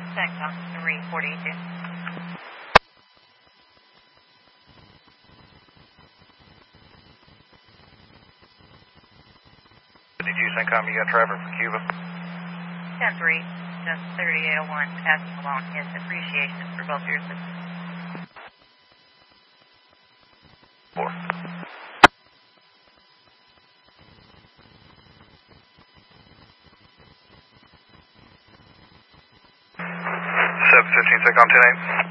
Second 342. 52 CENTCOM, you got traffic for Cuba? 10-3, just 3801, passing along his appreciation for both your assistance. 4. 715 CENTCOM 10-8.